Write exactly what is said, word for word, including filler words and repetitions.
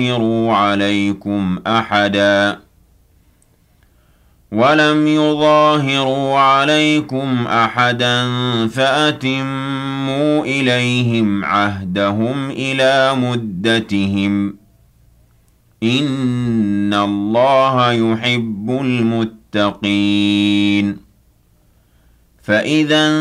يظاهروا عليكم أحدا ولم يظاهروا عليكم أحدا فأتموا إليهم عهدهم إلى مدتهم إن الله يحب المتقين فإذا